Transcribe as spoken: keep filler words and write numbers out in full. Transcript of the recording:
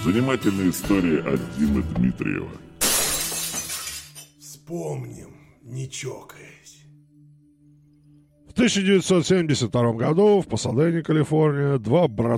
Занимательная история от Димы Дмитриева. Вспомним, не чокаясь. В тысяча девятьсот семьдесят втором году в Пасадене, Калифорния, два